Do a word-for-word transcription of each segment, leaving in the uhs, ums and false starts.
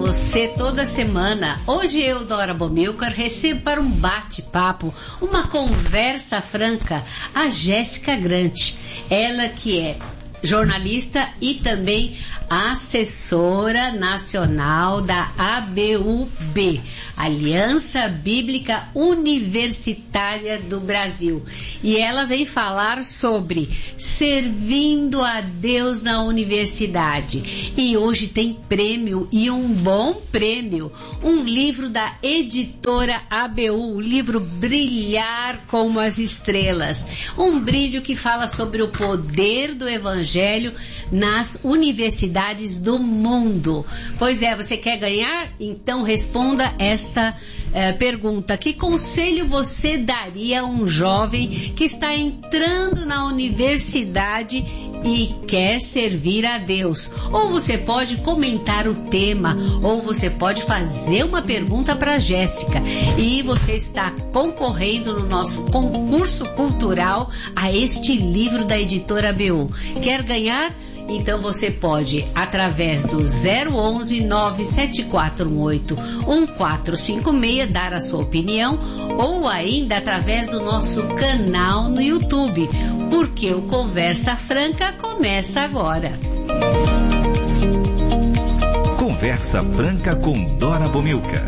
você toda semana. Hoje eu, Dora Bomilcar, recebo para um bate-papo, uma conversa franca, a Jéssica Grant. Ela que é jornalista e também assessora nacional da A B U B, Aliança Bíblica Universitária do Brasil. E ela vem falar sobre servindo a Deus na universidade. E hoje tem prêmio, e um bom prêmio. Um livro da editora A B U, o livro Brilhar como as Estrelas. Um brilho que fala sobre o poder do Evangelho nas universidades do mundo. Pois é, você quer ganhar? Então responda esta eh, pergunta. Que conselho você daria a um jovem que está entrando na universidade e quer servir a Deus? Ou você pode comentar o tema, ou você pode fazer uma pergunta para a Jéssica. E você está concorrendo no nosso concurso cultural a este livro da editora A B U. Quer ganhar? Então você pode, através do zero onze, nove sete quatro um oito, um quatro cinco seis, dar a sua opinião, ou ainda através do nosso canal no YouTube, porque o Conversa Franca começa agora. Conversa Franca com Dora Bomilcar.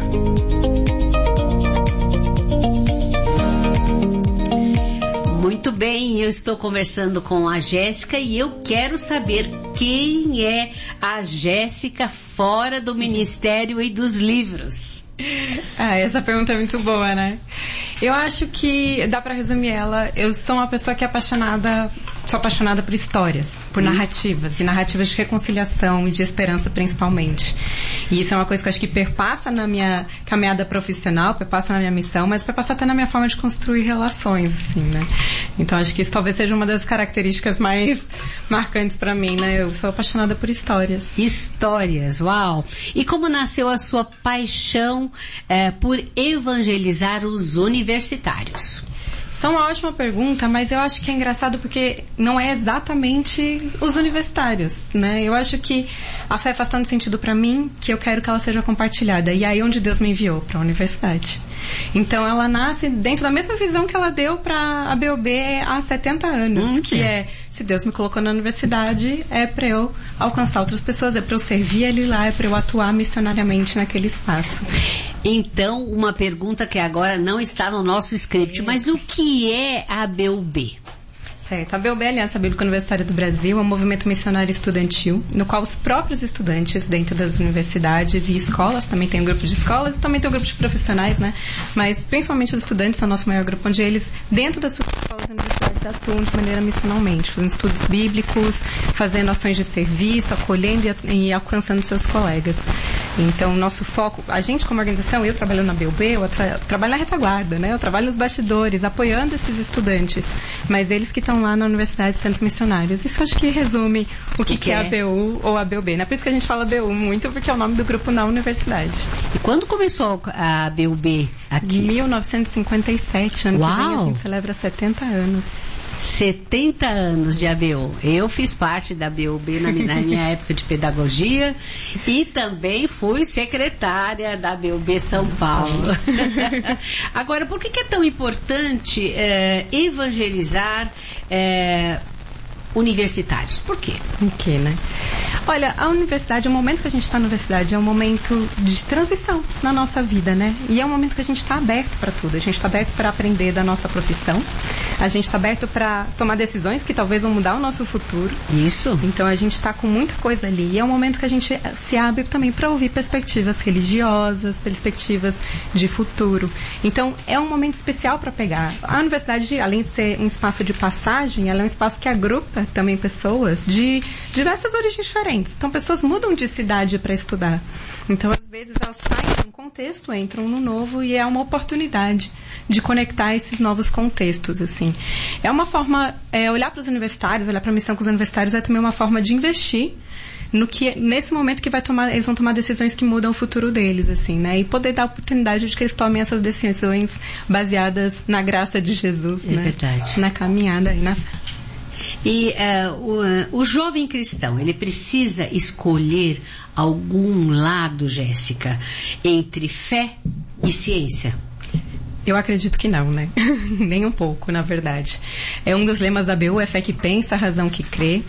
Muito bem, eu estou conversando com a Jéssica e eu quero saber quem é a Jéssica fora do Ministério e dos livros. Ah, essa pergunta é muito boa, né? Eu acho que dá pra resumir ela. Eu sou uma pessoa que é apaixonada, sou apaixonada por histórias, por hum. narrativas, e narrativas de reconciliação e de esperança principalmente. E isso é uma coisa que eu acho que perpassa na minha caminhada profissional, perpassa na minha missão, mas perpassa até na minha forma de construir relações, assim, né? Então acho que isso talvez seja uma das características mais marcantes pra mim, né? Eu sou apaixonada por histórias. Histórias, uau! E como nasceu a sua paixão é, por evangelizar os universitários? Isso é uma ótima pergunta, mas eu acho que é engraçado porque não é exatamente os universitários, né? Eu acho que a fé faz tanto sentido para mim que eu quero que ela seja compartilhada. E aí onde Deus me enviou, para a universidade. Então ela nasce dentro da mesma visão que ela deu para a B U B há setenta anos, hum, que é... Se Deus me colocou na universidade, é para eu alcançar outras pessoas, é para eu servir Ele lá, é para eu atuar missionariamente naquele espaço. Então, uma pergunta que agora não está no nosso script, mas o que é a A B U B? Certo. A B U B é a Aliança Bíblica Universitária do Brasil, é um movimento missionário estudantil, no qual os próprios estudantes dentro das universidades e escolas, também tem um grupo de escolas e também tem um grupo de profissionais, né? Mas principalmente os estudantes é o nosso maior grupo, onde eles, dentro das suas escolas e universidades, atuam de maneira missionalmente, fazendo estudos bíblicos, fazendo ações de serviço, acolhendo e, e alcançando seus colegas. Então, nosso foco, a gente como organização, eu trabalho na B U B, eu tra- trabalho na retaguarda, né? Eu trabalho nos bastidores, apoiando esses estudantes, mas eles que estão lá na universidade sendo missionários. Isso acho que resume o que, que, que é a B U ou a B U B, né? Por isso que a gente fala B U muito, porque é o nome do grupo na universidade. E quando começou a B U B aqui? mil novecentos e cinquenta e sete, ano Uau. que vem a gente celebra setenta anos. setenta anos de A B U. Eu fiz parte da B U B na minha, na minha época de pedagogia e também fui secretária da B U B São Paulo. Agora, por que, que é tão importante é, evangelizar é, universitários? Por quê? Por quê, né? Olha, a universidade, o momento que a gente está na universidade é um momento de transição na nossa vida, né? E é um momento que a gente está aberto para tudo. A gente está aberto para aprender da nossa profissão. A gente está aberto para tomar decisões que talvez vão mudar o nosso futuro. Isso. Então a gente está com muita coisa ali. E é um momento que a gente se abre também para ouvir perspectivas religiosas, perspectivas de futuro. Então é um momento especial para pegar. A universidade, além de ser um espaço de passagem, ela é um espaço que agrupa também pessoas de diversas origens diferentes. Então, pessoas mudam de cidade para estudar. Então, às vezes, elas saem de um contexto, entram no novo e é uma oportunidade de conectar esses novos contextos, assim. É uma forma, é, olhar para os universitários, olhar para a missão com os universitários é também uma forma de investir no que, nesse momento que vai tomar, eles vão tomar decisões que mudam o futuro deles, assim, né? E poder dar a oportunidade de que eles tomem essas decisões baseadas na graça de Jesus, é né? Verdade. Na caminhada e na... E uh, o, uh, o jovem cristão, ele precisa escolher algum lado, Jéssica, entre fé e ciência? Eu acredito que não, né? Nem um pouco, na verdade. É um dos lemas da A B U, é fé que pensa, razão que crê.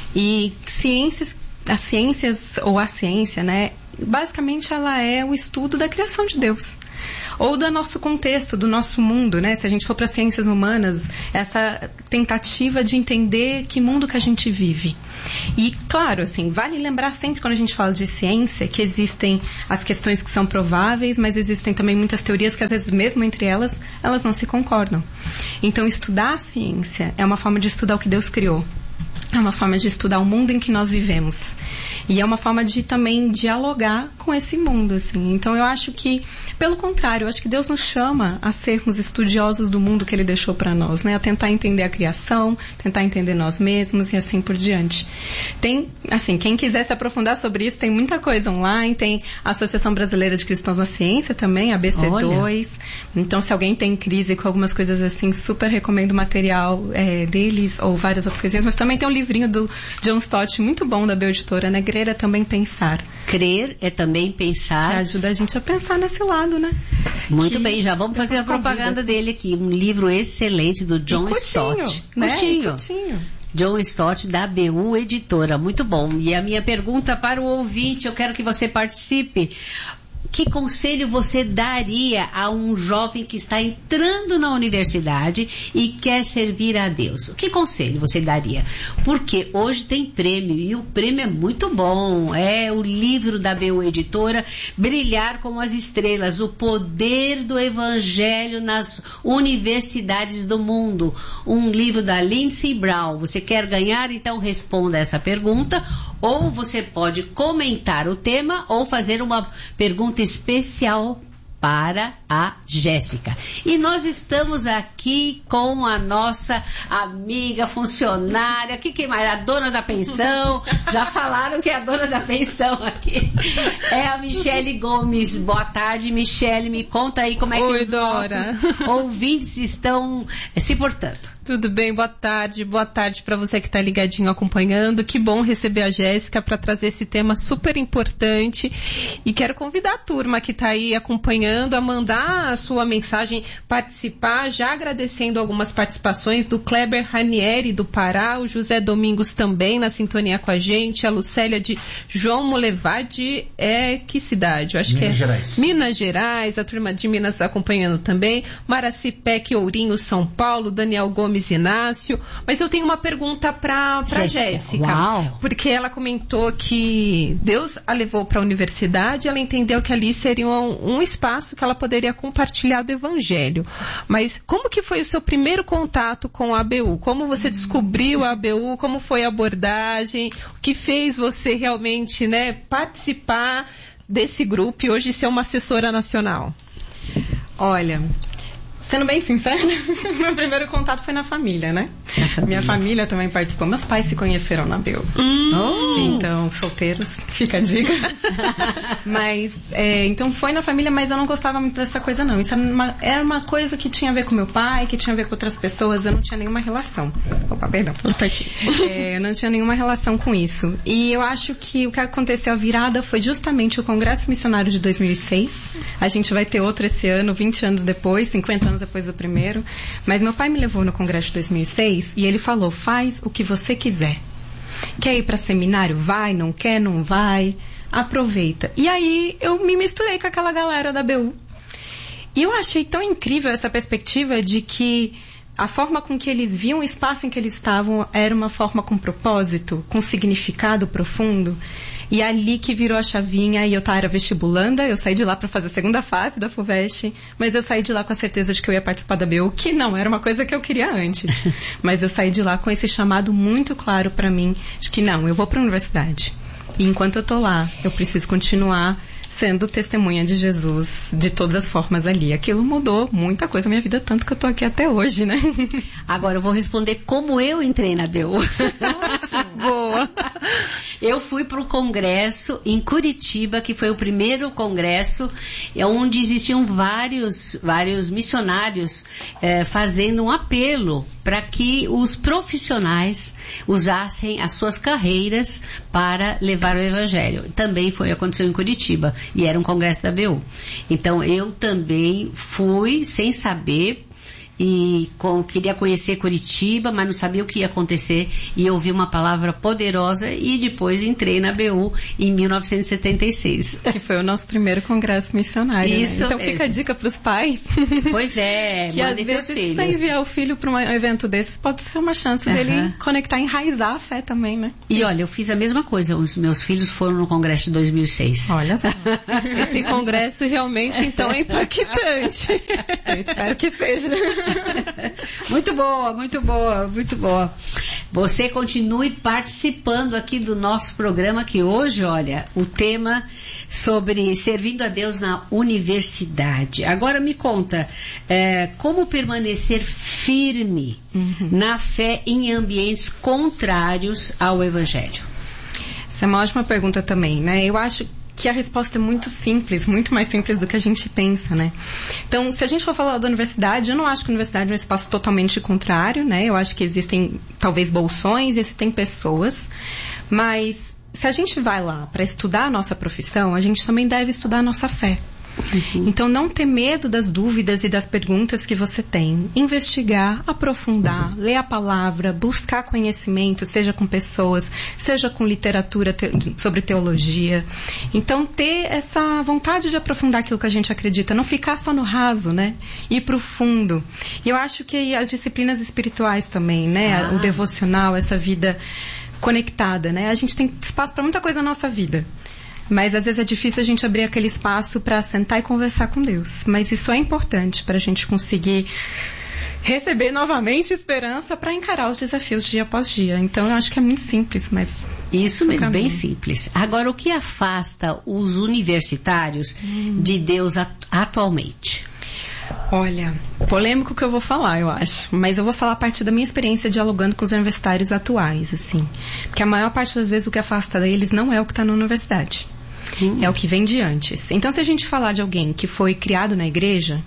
E ciências, as ciências, ou a ciência, né? Basicamente ela é o estudo da criação de Deus. Ou do nosso contexto, do nosso mundo, né? Se a gente for para ciências humanas, essa tentativa de entender que mundo que a gente vive. E, claro, assim, vale lembrar sempre quando a gente fala de ciência que existem as questões que são prováveis, mas existem também muitas teorias que às vezes mesmo entre elas, elas não se concordam. Então, estudar a ciência é uma forma de estudar o que Deus criou. É uma forma de estudar o mundo em que nós vivemos. E é uma forma de também dialogar com esse mundo, assim. Então eu acho que, pelo contrário, eu acho que Deus nos chama a sermos estudiosos do mundo que Ele deixou para nós, né? A tentar entender a criação, tentar entender nós mesmos e assim por diante. Tem, assim, quem quiser se aprofundar sobre isso, tem muita coisa online, tem a Associação Brasileira de Cristãos na Ciência também, a B C dois. Olha. Então, se alguém tem crise com algumas coisas assim, super recomendo o material é, deles, ou várias outras coisinhas, mas também tem um livrinho do John Stott, muito bom, da Bel Editora, né? Crer é também pensar. Crer é também pensar. Que ajuda a gente a pensar nesse lado, né? Muito que bem, já vamos fazer a propaganda dele aqui. Um livro excelente do John e curtinho, Stott. Né? Curtinho. Curtinho. John Stott, da A B U Editora. Muito bom. E a minha pergunta para o ouvinte, eu quero que você participe. Que conselho você daria a um jovem que está entrando na universidade e quer servir a Deus? Que conselho você daria? Porque hoje tem prêmio e o prêmio é muito bom. É o livro da A B U Editora, Brilhar como as Estrelas, o poder do Evangelho nas universidades do mundo. Um livro da Lindsey Brown. Você quer ganhar? Então responda essa pergunta. Ou você pode comentar o tema ou fazer uma pergunta especial para a Jéssica. E nós estamos aqui com a nossa amiga funcionária, que, que mais? A dona da pensão. Já falaram que é a dona da pensão aqui. É a Michele Gomes. Boa tarde, Michele. Me conta aí como é que Oi, os Dora. nossos ouvintes estão se portando. Tudo bem? Boa tarde. Boa tarde para você que está ligadinho acompanhando. Que bom receber a Jéssica para trazer esse tema super importante. E quero convidar a turma que está aí acompanhando a mandar a sua mensagem, participar, já agradecendo algumas participações do Kleber Ranieri do Pará, o José Domingos também na sintonia com a gente, a Lucélia de João Molevar de é, que cidade? Eu acho Minas que é Gerais. Minas Gerais, a turma de Minas acompanhando também, Maraci Peck Ourinho, São Paulo, Daniel Gomes Inácio, mas eu tenho uma pergunta para para Jéssica, Uau. Porque ela comentou que Deus a levou para a universidade, ela entendeu que ali seria um, um espaço que ela poderia compartilhar do Evangelho. Mas como que foi o seu primeiro contato com a A B U? Como você descobriu a A B U? Como foi a abordagem? O que fez você realmente, né, participar desse grupo e hoje ser uma assessora nacional? Olha, sendo bem sincera, meu primeiro contato foi na família, né? Família. Minha família também participou. Meus pais se conheceram na A B U. Hum. Então, solteiros, fica a dica. Mas, é, então foi na família, mas eu não gostava muito dessa coisa, não. Isso era uma, era uma coisa que tinha a ver com meu pai, que tinha a ver com outras pessoas. Eu não tinha nenhuma relação. Opa, perdão. É, eu não tinha nenhuma relação com isso. E eu acho que o que aconteceu, a virada, foi justamente o Congresso Missionário de dois mil e seis. A gente vai ter outro esse ano, vinte anos depois, cinquenta anos depois do primeiro, mas meu pai me levou no congresso de dois mil e seis e ele falou, faz o que você quiser. Quer ir para seminário? Vai, não quer, não vai, aproveita. E aí eu me misturei com aquela galera da A B U. E eu achei tão incrível essa perspectiva de que a forma com que eles viam o espaço em que eles estavam era uma forma com propósito, com significado profundo. E ali que virou a chavinha, e eu era vestibulanda, eu saí de lá para fazer a segunda fase da FUVEST, mas eu saí de lá com a certeza de que eu ia participar da A B U, que não era uma coisa que eu queria antes. Mas eu saí de lá com esse chamado muito claro para mim, de que não, eu vou para a universidade. E enquanto eu tô lá, eu preciso continuar sendo testemunha de Jesus de todas as formas ali. Aquilo mudou muita coisa na minha vida, tanto que eu tô aqui até hoje, né? Agora eu vou responder como eu entrei na A B U. Boa! Eu fui para o congresso em Curitiba, que foi o primeiro congresso onde existiam vários, vários missionários eh, fazendo um apelo para que os profissionais usassem as suas carreiras para levar o evangelho. Também foi, aconteceu em Curitiba, e era um congresso da B U. Então eu também fui sem saber, e com, queria conhecer Curitiba, mas não sabia o que ia acontecer, e ouvi uma palavra poderosa, e depois entrei na B U em mil novecentos e setenta e seis. Que foi o nosso primeiro congresso missionário. Isso, né? Então mesmo. Fica a dica para os pais. Pois é, que às vezes você enviar o filho para um evento desses pode ser uma chance uhum. dele conectar, enraizar a fé também, né? E olha, eu fiz a mesma coisa, os meus filhos foram no congresso de dois mil e seis. Olha só. Esse congresso realmente então é impactante. Eu espero que seja. Muito boa, muito boa, muito boa. Você continue participando aqui do nosso programa, que hoje, olha, o tema sobre servindo a Deus na universidade. Agora me conta, é, como permanecer firme uhum. na fé em ambientes contrários ao Evangelho? Essa é uma ótima pergunta também, né? Eu acho que a resposta é muito simples, muito mais simples do que a gente pensa, né? Então, se a gente for falar da universidade, eu não acho que a universidade é um espaço totalmente contrário, né? Eu acho que existem, talvez, bolsões, existem pessoas, mas se a gente vai lá para estudar a nossa profissão, a gente também deve estudar a nossa fé. Uhum. Então, não ter medo das dúvidas e das perguntas que você tem. Investigar, aprofundar, uhum. ler a palavra, buscar conhecimento, seja com pessoas, seja com literatura te- sobre teologia. Então, ter essa vontade de aprofundar aquilo que a gente acredita, não ficar só no raso, né? Ir pro fundo. E eu acho que as disciplinas espirituais também, né? Ah. O devocional, essa vida conectada, né? A gente tem espaço para muita coisa na nossa vida. Mas às vezes é difícil a gente abrir aquele espaço para sentar e conversar com Deus. Mas isso é importante para a gente conseguir receber novamente esperança para encarar os desafios dia após dia. Então eu acho que é muito simples, mas... Isso mesmo, bem simples. Agora, o que afasta os universitários hum. de Deus at- atualmente? Olha, polêmico que eu vou falar, eu acho. Mas eu vou falar a partir da minha experiência dialogando com os universitários atuais, assim. Porque a maior parte das vezes o que afasta deles não é o que está na universidade. Hum. É o que vem de antes. Então, se a gente falar de alguém que foi criado na igreja,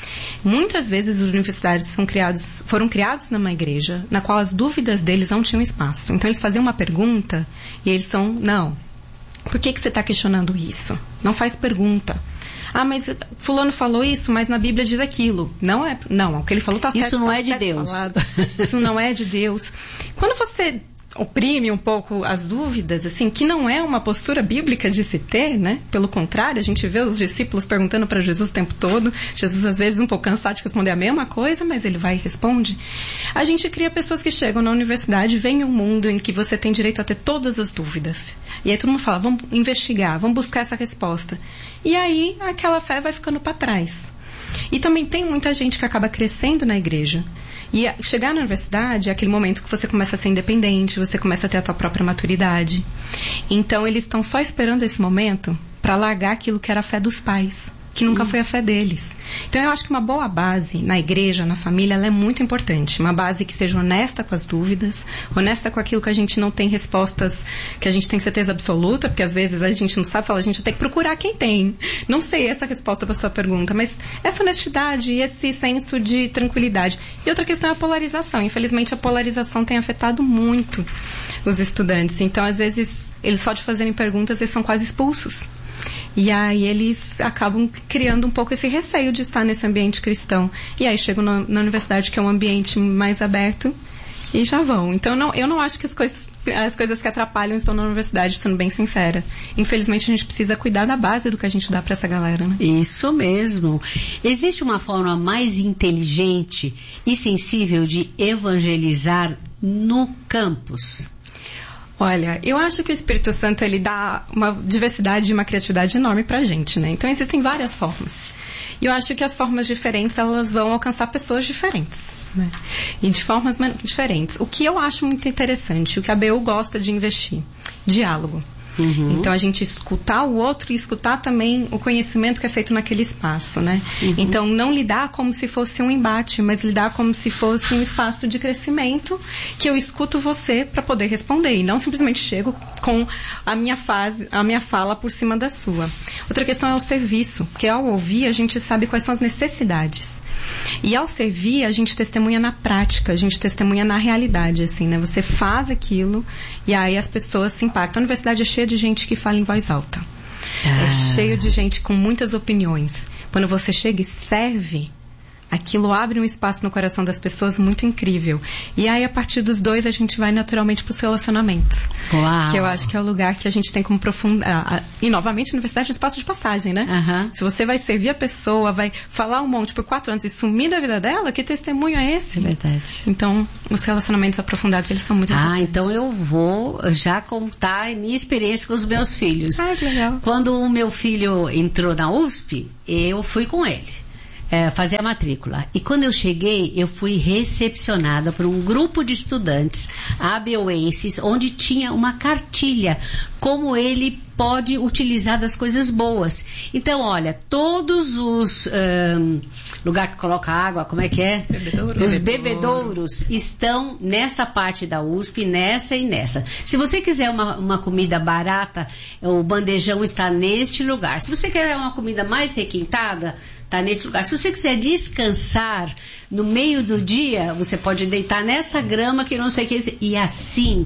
muitas vezes os universitários são criados, foram criados numa igreja na qual as dúvidas deles não tinham espaço. Então, eles faziam uma pergunta e eles são, não, por que, que você está questionando isso? Não faz pergunta. Ah, mas fulano falou isso, mas na Bíblia diz aquilo. Não é, não, o que ele falou está certo. Isso não tá é de Deus. Falado. Isso não é de Deus. Quando você oprime um pouco as dúvidas, assim, que não é uma postura bíblica de se ter, né? Pelo contrário, a gente vê os discípulos perguntando para Jesus o tempo todo. Jesus, às vezes, um pouco cansado de responder a mesma coisa, mas ele vai e responde. A gente cria pessoas que chegam na universidade, veem um mundo em que você tem direito a ter todas as dúvidas. E aí todo mundo fala, vamos investigar, vamos buscar essa resposta. E aí, aquela fé vai ficando para trás. E também tem muita gente que acaba crescendo na igreja. E chegar na universidade é aquele momento que você começa a ser independente, você começa a ter a tua própria maturidade. Então, eles estão só esperando esse momento para largar aquilo que era a fé dos pais, que nunca hum. foi a fé deles. Então, eu acho que uma boa base na igreja, na família, ela é muito importante. Uma base que seja honesta com as dúvidas, honesta com aquilo que a gente não tem respostas, que a gente tem certeza absoluta, porque às vezes a gente não sabe falar, a gente tem que procurar quem tem. Não sei essa resposta para sua pergunta, mas essa honestidade e esse senso de tranquilidade. E outra questão é a polarização. Infelizmente, a polarização tem afetado muito os estudantes. Então, às vezes, eles só de fazerem perguntas, eles são quase expulsos. E aí eles acabam criando um pouco esse receio de estar nesse ambiente cristão. E aí chegam na, na universidade, que é um ambiente mais aberto, e já vão. Então não, eu não acho que as coisas, as coisas que atrapalham estão na universidade, sendo bem sincera. Infelizmente a gente precisa cuidar da base do que a gente dá para essa galera, né? Isso mesmo. Existe uma forma mais inteligente e sensível de evangelizar no campus? Olha, eu acho que o Espírito Santo, ele dá uma diversidade e uma criatividade enorme pra gente, né? Então, existem várias formas. E eu acho que as formas diferentes, elas vão alcançar pessoas diferentes, né? E de formas diferentes. O que eu acho muito interessante, o que a B U gosta de investir, diálogo. Uhum. Então, a gente escutar o outro e escutar também o conhecimento que é feito naquele espaço, né? Uhum. Então, não lidar como se fosse um embate, mas lidar como se fosse um espaço de crescimento, que eu escuto você para poder responder, e não simplesmente chego com a minha, fase, a minha fala por cima da sua. Outra questão é o serviço, porque ao ouvir a gente sabe quais são as necessidades. E ao servir, a gente testemunha na prática, a gente testemunha na realidade, assim, né? Você faz aquilo e aí as pessoas se impactam. A universidade é cheia de gente que fala em voz alta. Ah. É cheio de gente com muitas opiniões. Quando você chega e serve, aquilo abre um espaço no coração das pessoas muito incrível. E aí, a partir dos dois, a gente vai naturalmente para os relacionamentos. Uau. Que eu acho que é o lugar que a gente tem como aprofundar. E, novamente, a universidade é um espaço de passagem, né? Uhum. Se você vai servir a pessoa, vai falar um monte por quatro anos e sumir da vida dela, que testemunho é esse? É verdade. Então, os relacionamentos aprofundados, eles são muito Ah, importantes. então eu vou já contar a minha experiência com os meus filhos. Ah, que legal. Quando o meu filho entrou na U S P, eu fui com ele. É, fazer a matrícula. E quando eu cheguei, eu fui recepcionada por um grupo de estudantes abeuenses, onde tinha uma cartilha, como ele pode utilizar das coisas boas. Então, olha, todos os um, lugar que coloca água, como é que é? Bebedouro. Os bebedouros estão nessa parte da U S P, nessa e nessa. Se você quiser uma, uma comida barata, o bandejão está neste lugar. Se você quer uma comida mais requintada, está nesse lugar. Se você quiser descansar no meio do dia, você pode deitar nessa grama que não sei o que. E assim,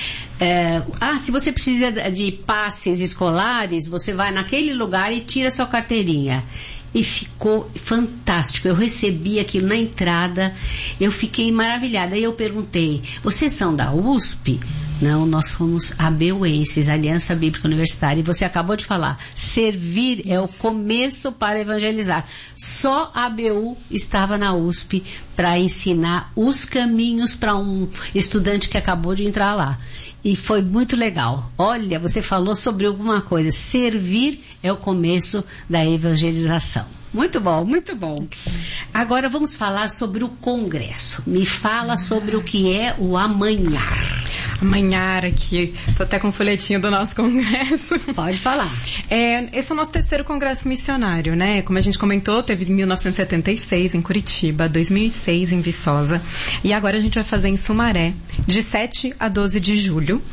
é, ah, se você precisa de passes escolares, você vai naquele lugar e tira sua carteirinha. E ficou fantástico. Eu recebi aquilo na entrada, eu fiquei maravilhada. Aí eu perguntei, vocês são da U S P? Não, nós somos abeuenses, Aliança Bíblica Universitária. E você acabou de falar, servir é o começo para evangelizar. Só a A B U estava na U S P para ensinar os caminhos para um estudante que acabou de entrar lá. E foi muito legal. Olha, você falou sobre alguma coisa. Servir é o começo da evangelização. Muito bom, muito bom. Agora vamos falar sobre o Congresso. Me fala sobre o que é o Amanhar. Amanhar aqui. Estou até com o folhetinho do nosso congresso. Pode falar. É, esse é o nosso terceiro congresso missionário, né? Como a gente comentou, teve em mil novecentos e setenta e seis em Curitiba, dois mil e seis em Viçosa. E agora a gente vai fazer em Sumaré, de sete a doze de julho.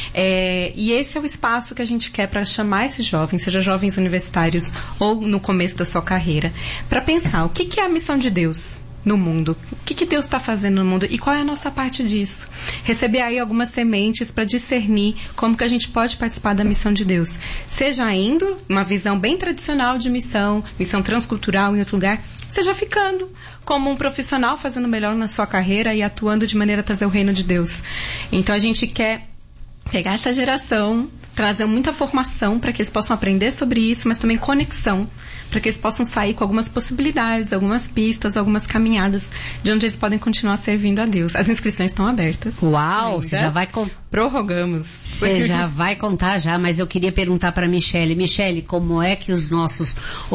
É, e esse é o espaço que a gente quer para chamar esses jovens, seja jovens universitários ou no começo da sua carreira, para pensar o que, que é a missão de Deus no mundo, o que, que Deus está fazendo no mundo e qual é a nossa parte disso. Receber aí algumas sementes para discernir como que a gente pode participar da missão de Deus. Seja indo, uma visão bem tradicional de missão, missão transcultural em outro lugar, seja ficando como um profissional fazendo melhor na sua carreira e atuando de maneira a trazer o reino de Deus. Então a gente quer pegar essa geração, trazer muita formação para que eles possam aprender sobre isso, mas também conexão, para que eles possam sair com algumas possibilidades, algumas pistas, algumas caminhadas de onde eles podem continuar servindo a Deus. As inscrições estão abertas. Uau, ainda. você já vai con- prorrogamos. Você já vai contar já, mas eu queria perguntar para a Michele. Michele, como é que os nossos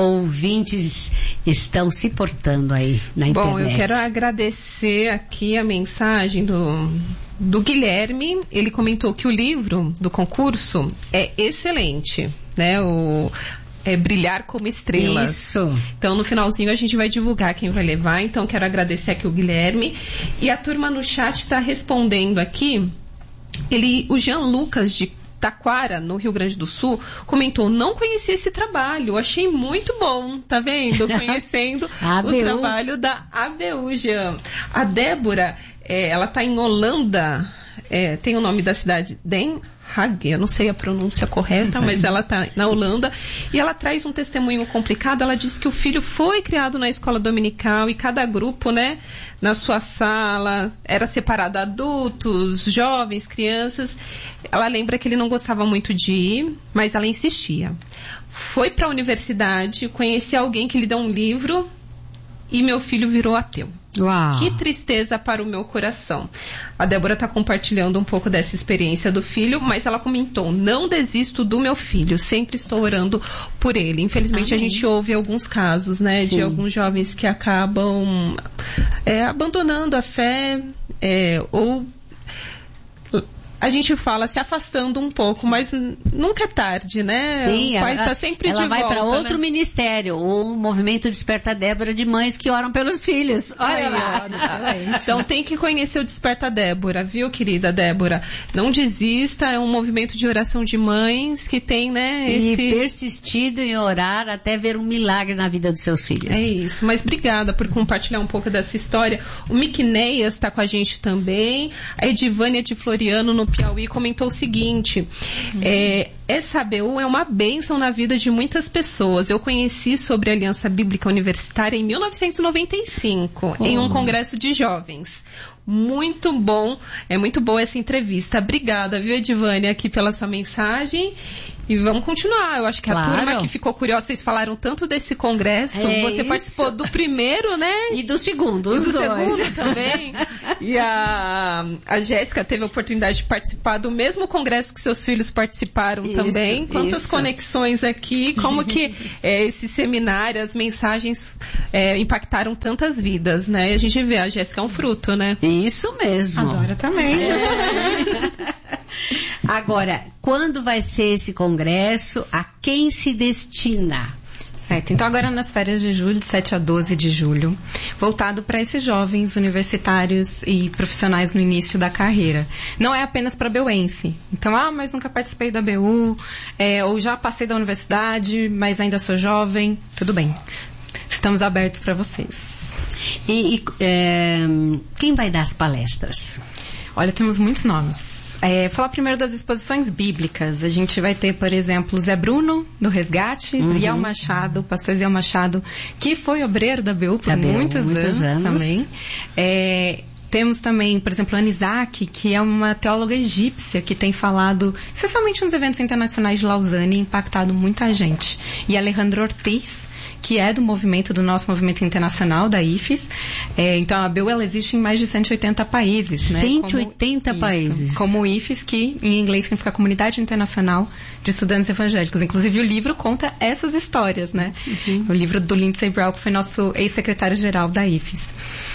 ouvintes estão se portando aí na internet? Bom, eu quero agradecer aqui a mensagem do do Guilherme. Ele comentou que o livro do concurso é excelente, né? O é Brilhar como Estrelas. Isso. Então, no finalzinho, a gente vai divulgar quem vai levar. Então, quero agradecer aqui o Guilherme. E a turma no chat está respondendo aqui. Ele, o Jean Lucas, de Taquara, no Rio Grande do Sul, comentou, não conheci esse trabalho, achei muito bom, tá vendo? Conhecendo o trabalho da A B U, Jean. A Débora, é, ela tá em Holanda, é, tem o nome da cidade, Den Haag, eu não sei a pronúncia correta, mas ela está na Holanda, e ela traz um testemunho complicado. Ela diz que o filho foi criado na escola dominical e cada grupo, né, na sua sala, era separado adultos, jovens, crianças. Ela lembra que ele não gostava muito de ir, mas ela insistia. Foi para a universidade, conheci alguém que lhe deu um livro e meu filho virou ateu. Uau. Que tristeza para o meu coração. A Débora está compartilhando um pouco dessa experiência do filho, mas ela comentou, não desisto do meu filho, sempre estou orando por ele. Infelizmente, Amém. A gente ouve alguns casos, né, de alguns jovens que acabam é, abandonando a fé, é, ou a gente fala se afastando um pouco, mas nunca é tarde, né? Sim, o pai ela, tá sempre ela de vai volta, para outro né? ministério, o Movimento Desperta Débora de mães que oram pelos filhos. Olha Aí, lá. ó, então tem que conhecer o Desperta Débora, viu, querida Débora? Não desista, é um movimento de oração de mães que tem, né, esse... E persistido em orar até ver um milagre na vida dos seus filhos. É isso, mas obrigada por compartilhar um pouco dessa história. O Miquineias está com a gente também. A Edivânia de Floriano, no Piauí, comentou o seguinte, uhum. é, essa A B U é uma bênção na vida de muitas pessoas. Eu conheci sobre a Aliança Bíblica Universitária em mil novecentos e noventa e cinco, uhum. em um congresso de jovens. Muito bom, é muito boa essa entrevista. Obrigada, viu, Edivânia, aqui pela sua mensagem. E vamos continuar. Eu acho que claro. A turma que ficou curiosa, vocês falaram tanto desse congresso. É você isso. Participou do primeiro, né? E do segundo, os e do dois. segundo também. E a, a Jéssica teve a oportunidade de participar do mesmo congresso que seus filhos participaram isso, também. Quantas isso. conexões aqui, como que é, esse seminário, as mensagens é, impactaram tantas vidas, né? E a gente vê, a Jéssica é um fruto, né? Isso mesmo. Agora também. É. Agora, quando vai ser esse congresso? A quem se destina? Certo, então agora nas férias de julho, de sete a doze de julho, voltado para esses jovens universitários e profissionais no início da carreira. Não é apenas para beuense. Então, ah, mas nunca participei da B U, é, ou já passei da universidade, mas ainda sou jovem. Tudo bem, estamos abertos para vocês. E, e é, quem vai dar as palestras? Olha, temos muitos nomes. É, falar primeiro das exposições bíblicas. A gente vai ter, por exemplo, Zé Bruno, do Resgate, uhum. Ziel Machado, o pastor Ziel Machado, que foi obreiro da B U por B U, muitos, muitos anos, anos também. É, temos também, por exemplo, Ana Isaac, que é uma teóloga egípcia que tem falado, especialmente nos eventos internacionais de Lausanne, e impactado muita gente. E Alejandro Ortiz, que é do movimento, do nosso movimento internacional, da I F E S. É, então, a B U, ela existe em mais de cento e oitenta países, né? cento e oitenta como, países. Isso, como o I F E S, que em inglês significa Comunidade Internacional de Estudantes Evangélicos. Inclusive, o livro conta essas histórias, né? Uhum. O livro do Lindsey Brown, que foi nosso ex-secretário-geral da I F E S.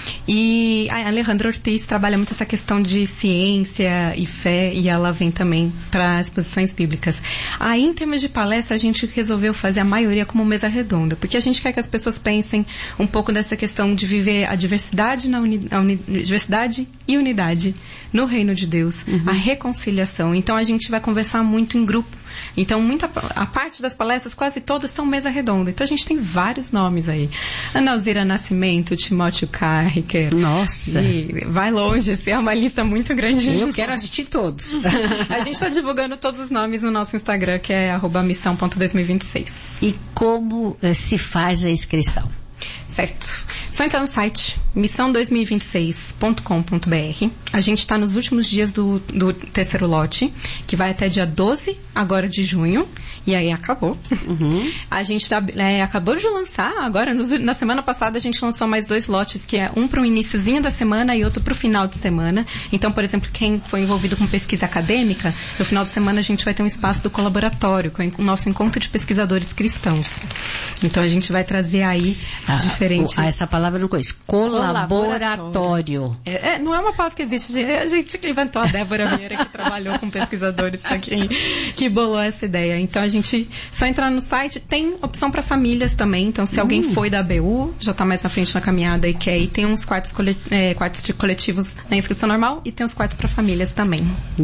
E a Alejandra Ortiz trabalha muito essa questão de ciência e fé, e ela vem também para exposições bíblicas. Aí, em termos de palestra, a gente resolveu fazer a maioria como mesa redonda, porque a gente quer que as pessoas pensem um pouco dessa questão de viver a diversidade, na uni, a uni, diversidade e unidade no reino de Deus, uhum. a reconciliação. Então, a gente vai conversar muito em grupo. Então, muita, a parte das palestras, quase todas, são mesa redonda. Então, a gente tem vários nomes aí. Ana Alzira Nascimento, Timóteo Carricker. Nossa! E vai longe, assim, é uma lista muito grande. Eu quero assistir todos. A gente está divulgando todos os nomes no nosso Instagram, que é arroba missão ponto dois mil e vinte e seis. E como uh, se faz a inscrição? Certo. Só entrar no site missão dois mil e vinte e seis ponto com ponto b r. A gente está nos últimos dias do, do terceiro lote, que vai até dia doze agora de junho. E aí acabou. Uhum. A gente tá, é, acabou de lançar, agora, nos, na semana passada, a gente lançou mais dois lotes, que é um para o iniciozinho da semana e outro para o final de semana. Então, por exemplo, quem foi envolvido com pesquisa acadêmica, no final de semana a gente vai ter um espaço do colaboratório, com o nosso encontro de pesquisadores cristãos. Então, a gente vai trazer aí ah, diferentes... Ah, essa palavra eu não conheço. Colaboratório. Colaboratório. É, é, não é uma palavra que existe. A gente que inventou, a Débora Vieira, que trabalhou com pesquisadores aqui, que bolou essa ideia. Então, a gente só entrar no site, tem opção para famílias também, então se hum. alguém foi da B U, já está mais na frente na caminhada e quer ir, tem uns quartos, colet, é, quartos de coletivos na inscrição normal e tem os quartos para famílias também.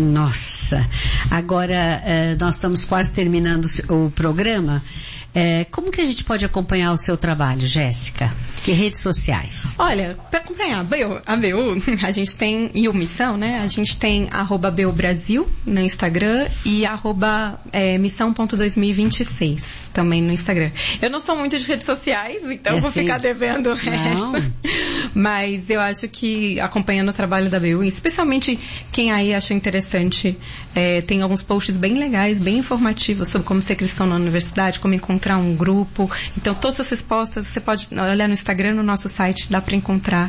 Nossa, agora uh, nós estamos quase terminando o programa. É, como que a gente pode acompanhar o seu trabalho, Jéssica? Que redes sociais? Olha, para acompanhar a B U, a B U, a gente tem, e o Missão, né? A gente tem arroba B U Brasil no Instagram e arroba é, missão ponto dois mil e vinte e seis também no Instagram. Eu não sou muito de redes sociais, então é eu vou assim, ficar devendo o resto. Mas eu acho que acompanhando o trabalho da B U, especialmente quem aí achou interessante, é, tem alguns posts bem legais, bem informativos sobre como ser cristão na universidade, como encontrar um grupo. Então, todas as respostas você pode olhar no Instagram, no nosso site, dá para encontrar.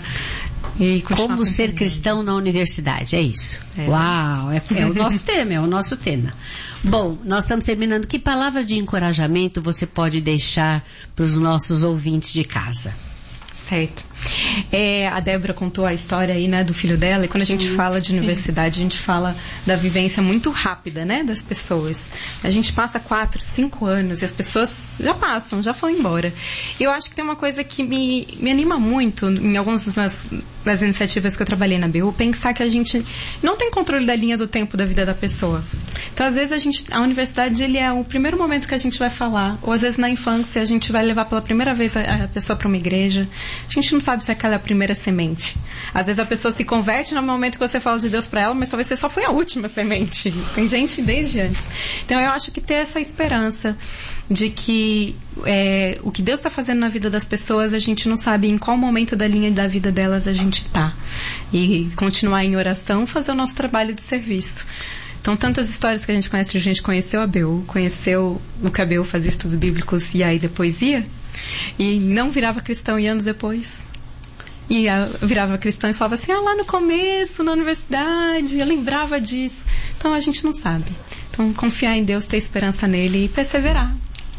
E como ser cristão na universidade, é isso. É. Uau, é, é o nosso tema, é o nosso tema. Bom, nós estamos terminando. Que palavra de encorajamento você pode deixar para os nossos ouvintes de casa? Certo. É, a Débora contou a história aí, né, do filho dela, e quando a gente fala de universidade, a gente fala da vivência muito rápida, né, das pessoas. A gente passa quatro, cinco anos e as pessoas já passam, já foram embora. E eu acho que tem uma coisa que me, me anima muito em algumas das, das iniciativas que eu trabalhei na B U, pensar que a gente não tem controle da linha do tempo da vida da pessoa. Então, às vezes, a, gente, a universidade ele é o primeiro momento que a gente vai falar, ou às vezes na infância a gente vai levar pela primeira vez a, a pessoa para uma igreja. A gente não sabe se aquela é a primeira semente. Às vezes a pessoa se converte no momento que você fala de Deus para ela, mas talvez você só foi a última semente. Tem gente desde antes. Então eu acho que ter essa esperança de que é, o que Deus está fazendo na vida das pessoas, a gente não sabe em qual momento da linha da vida delas a gente está. E continuar em oração, fazer o nosso trabalho de serviço. Então, tantas histórias que a gente conhece, a gente conheceu a B U, conheceu o que a B U fazia estudos bíblicos e aí depois ia, e não virava cristão e anos depois. E eu virava cristã e falava assim, ah, lá no começo, na universidade, eu lembrava disso. Então a gente não sabe. Então confiar em Deus, ter esperança nele e perseverar.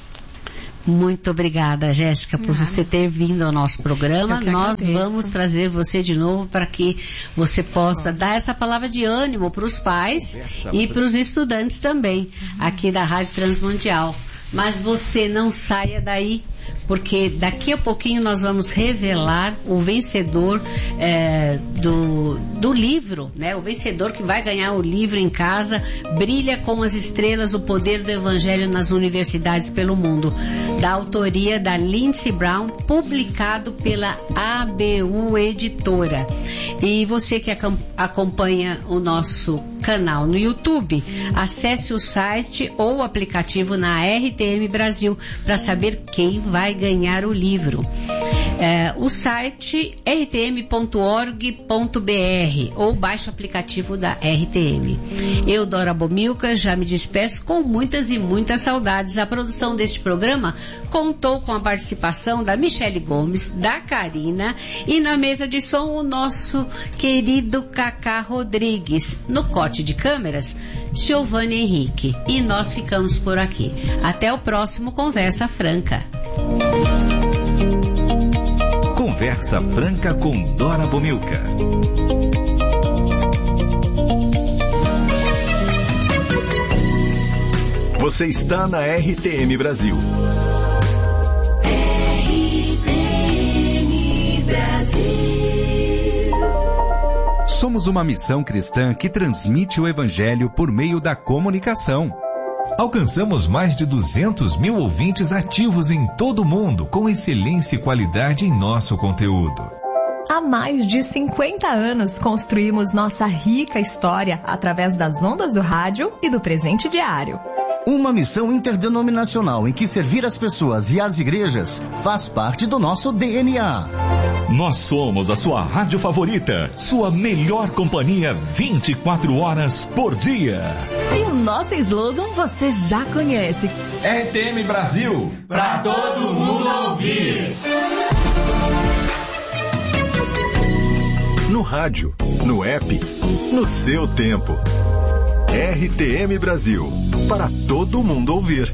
Muito obrigada, Jéssica, por você ter vindo ao nosso programa. Nós vamos trazer você de novo para que você possa dar essa palavra de ânimo para os pais e para os estudantes também, aqui da Rádio Transmundial. Mas você não saia daí, porque daqui a pouquinho nós vamos revelar o vencedor é, do, do livro, né? O vencedor que vai ganhar o livro em casa, Brilha com as Estrelas, o Poder do Evangelho nas Universidades pelo Mundo, da autoria da Lindsey Brown, publicado pela A B U Editora. E você que acompanha o nosso canal no YouTube, acesse o site ou o aplicativo na R T M Brasil para saber quem vai ganhar o livro. É, o site r t m ponto org ponto b r ou baixe o aplicativo da R T M. Eu, Dora Bomilcar, já me despeço com muitas e muitas saudades. A produção deste programa contou com a participação da Michele Gomes, da Karina e na mesa de som o nosso querido Cacá Rodrigues. No corte de câmeras, Giovanni Henrique. E nós ficamos por aqui. Até o próximo Conversa Franca. Conversa Franca com Dora Bomilcar. Você está na R T M Brasil. R T M Brasil. Somos uma missão cristã que transmite o Evangelho por meio da comunicação. Alcançamos mais de duzentos mil ouvintes ativos em todo o mundo, com excelência e qualidade em nosso conteúdo. Há mais de cinquenta anos construímos nossa rica história através das ondas do rádio e do presente diário. Uma missão interdenominacional em que servir as pessoas e as igrejas faz parte do nosso D N A. Nós somos a sua rádio favorita, sua melhor companhia vinte e quatro horas por dia. E o nosso slogan você já conhece. R T M Brasil, pra todo mundo ouvir. No rádio, no app, no seu tempo. R T M Brasil, para todo mundo ouvir.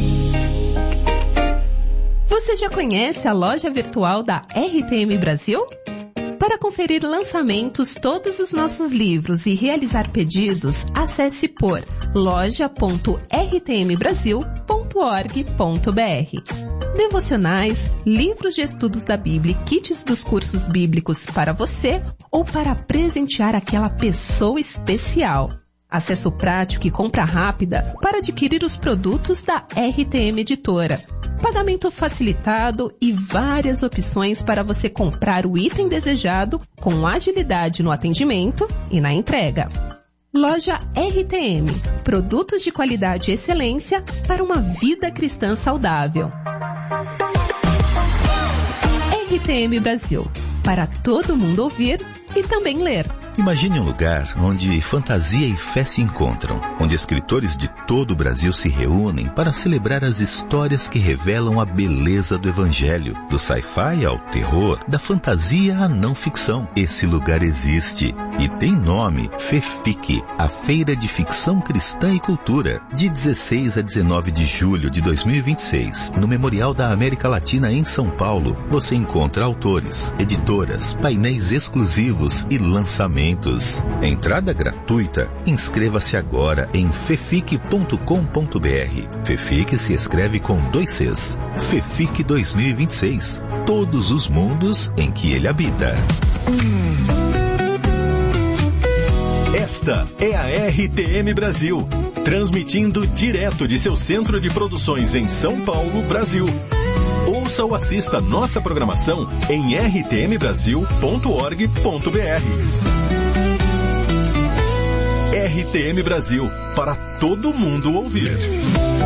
Você já conhece a loja virtual da R T M Brasil? Para conferir lançamentos, todos os nossos livros e realizar pedidos, acesse por loja ponto r t m brasil ponto org ponto b r. Devocionais, livros de estudos da Bíblia e kits dos cursos bíblicos para você ou para presentear aquela pessoa especial. Acesso prático e compra rápida para adquirir os produtos da R T M Editora. Pagamento facilitado e várias opções para você comprar o item desejado com agilidade no atendimento e na entrega. Loja R T M. Produtos de qualidade e excelência para uma vida cristã saudável. R T M Brasil. Para todo mundo ouvir e também ler. Imagine um lugar onde fantasia e fé se encontram, onde escritores de todo o Brasil se reúnem para celebrar as histórias que revelam a beleza do Evangelho, do sci-fi ao terror, da fantasia à não ficção. Esse lugar existe e tem nome: FEFIC, a Feira de Ficção Cristã e Cultura, de dezesseis a dezenove de julho de dois mil e vinte e seis, no Memorial da América Latina em São Paulo. Você encontra autores, editoras, painéis exclusivos e lançamentos. Entrada gratuita. Inscreva-se agora em fefic ponto com ponto br. FEFIC se escreve com dois Cs. FEFIC dois mil e vinte e seis. Todos os mundos em que ele habita. Esta é a R T M Brasil, transmitindo direto de seu centro de produções em São Paulo, Brasil. Ouça ou assista nossa programação em r t m brasil ponto org ponto b r. R T M Brasil, para todo mundo ouvir.